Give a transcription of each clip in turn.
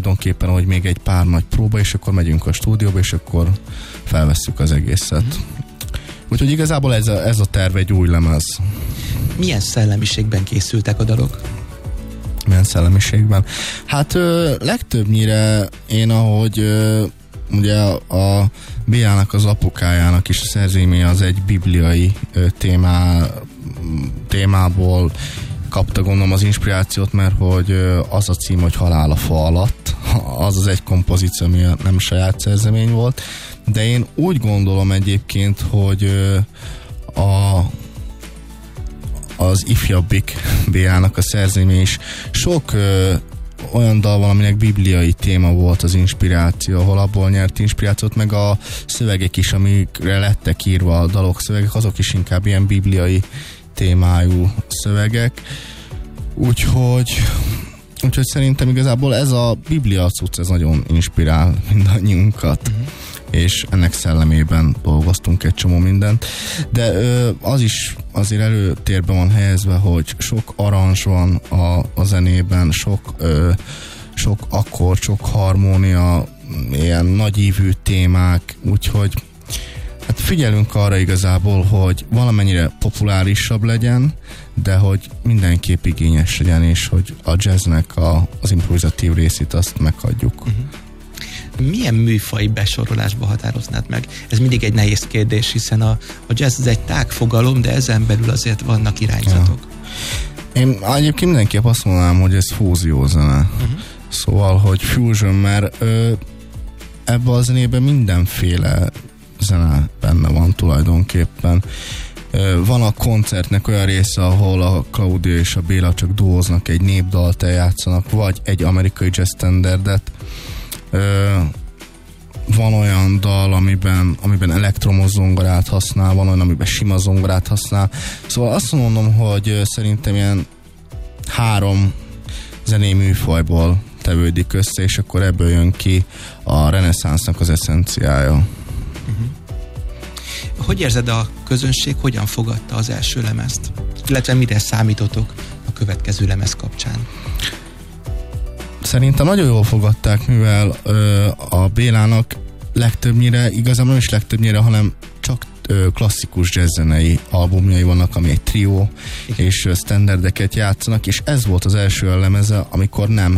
tulajdonképpen, hogy még egy pár nagy próba, és akkor megyünk a stúdióba, és akkor felvesszük az egészet. Úgyhogy igazából ez a terv egy új lemez. Milyen szellemiségben készültek a dalok? Milyen szellemiségben? Hát legtöbbnyire én, ahogy ugye a Bélának, az apukájának is a szerzéménye az egy bibliai témából kapta, gondolom, az inspirációt, mert hogy az a cím, hogy Halál a fa alatt, az egy kompozíció, ami nem saját szerzemény volt, de én úgy gondolom egyébként, hogy az ifjabbik Bélának a szerzemény is sok olyan dal van, aminek bibliai téma volt az inspiráció, ahol abból nyert inspirációt, meg a szövegek is, amikre lettek írva a dalok szövegek, azok is inkább ilyen bibliai témájú szövegek. Úgyhogy szerintem igazából ez a biblia cucc, ez nagyon inspirál mindannyiunkat. És ennek szellemében dolgoztunk egy csomó mindent. De az is azért előtérben van helyezve, hogy sok aranzs van a zenében, sok akkord, sok harmónia, ilyen nagyívű témák, úgyhogy hát figyelünk arra igazából, hogy valamennyire populárisabb legyen, de hogy mindenképp igényes legyen, és hogy a jazznek az improvizatív részét azt meghagyjuk. Milyen műfaj besorolásba határoznád meg? Ez mindig egy nehéz kérdés, hiszen a jazz ez egy tág fogalom, de ezen belül azért vannak irányzatok. Ja. Én egyébként mindenképp azt mondanám, hogy ez fúziózene. Szóval, hogy fusion, mert ebben a zenében mindenféle zene benne van tulajdonképpen. Van a koncertnek olyan része, ahol a Claudia és a Béla csak duóznak, egy népdalt eljátszanak, vagy egy amerikai jazz standardet. Van olyan dal, amiben elektromos zongorát használ, van olyan, amiben sima zongorát használ. Szóval azt mondom, hogy szerintem ilyen 3 zenei műfajból tevődik össze, és akkor ebből jön ki a reneszánsznak az eszenciája. Hogy érzed, a közönség hogyan fogadta az első lemezt? Illetve mire számítotok a következő lemez kapcsán? Szerintem nagyon jól fogadták, mivel a Bélának legtöbbnyire, igazából nem is legtöbbnyire, hanem csak klasszikus jazzzenei albumjai vannak, ami egy trió, és standardeket játszanak, és ez volt az első lemeze, amikor nem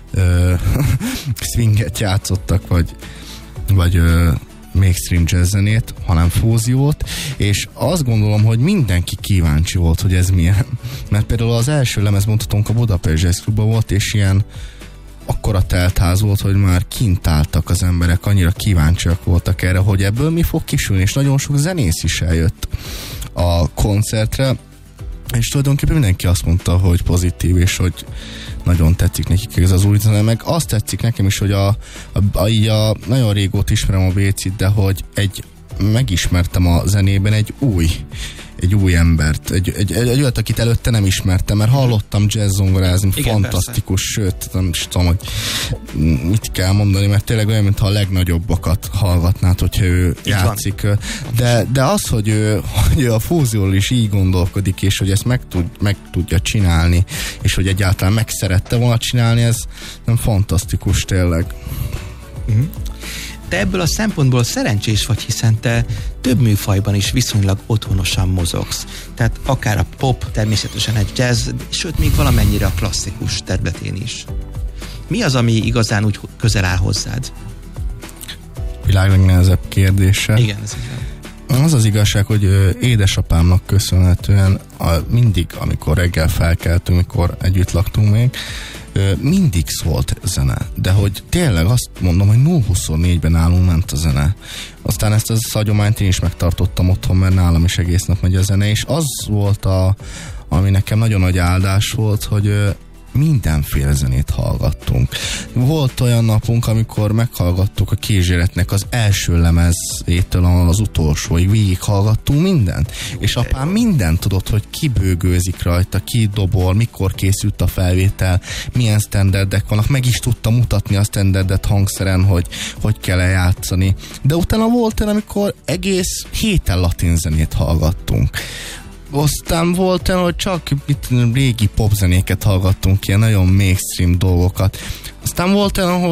swinget játszottak, vagy mainstream jazzzenét, hanem fúziót, és azt gondolom, hogy mindenki kíváncsi volt, hogy ez milyen. Mert például az első lemez, mondhatunk, a Budapest Jazz Clubban volt, és ilyen akkora teltház volt, hogy már kint álltak az emberek, annyira kíváncsiak voltak erre, hogy ebből mi fog kisülni, és nagyon sok zenész is eljött a koncertre, és tulajdonképpen mindenki azt mondta, hogy pozitív, és hogy nagyon tetszik nekik ez az új zene, meg azt tetszik nekem is, hogy így nagyon régóta ismerem a Bécit, de hogy megismertem a zenében egy új embert, egy olyat, akit előtte nem ismertem, mert hallottam jazz zongorázni, fantasztikus, sőt, nem is tudom, hogy mit kell mondani, mert tényleg olyan, mintha a legnagyobbakat hallgatnád, hogyha ő játszik. De az, hogy ő a fúzióról is így gondolkodik, és hogy ezt meg tudja csinálni, és hogy egyáltalán meg szerette volna csinálni, ez nem fantasztikus tényleg. Te ebből a szempontból szerencsés vagy, hiszen te több műfajban is viszonylag otthonosan mozogsz. Tehát akár a pop, természetesen egy jazz, sőt még valamennyire a klasszikus területén is. Mi az, ami igazán úgy közel áll hozzád? Világ legnehezebb kérdése. Igen, ez igen. Az az igazság, hogy édesapámnak köszönhetően mindig, amikor reggel felkeltünk, mikor együtt laktunk még, mindig szólt zene, de hogy tényleg azt mondom, hogy 0-24-ben állunk ment a zene. Aztán ezt az hagyományt én is megtartottam otthon, mert nálam is egész nap megy a zene, és az volt ami nekem nagyon nagy áldás volt, hogy mindenféle zenét hallgattunk. Volt olyan napunk, amikor meghallgattuk a Kézséretnek az első lemezétől az utolsóig, végighallgattunk mindent. És apám mindent tudott, hogy ki bőgőzik rajta, ki dobol, mikor készült a felvétel, milyen standardek vannak, meg is tudta mutatni a standardet hangszeren, hogy kell eljátszani. De utána volt olyan, amikor egész héten latin zenét hallgattunk. Aztán volt olyan, hogy csak régi popzenéket hallgattunk, ilyen nagyon mainstream dolgokat. Aztán volt olyan,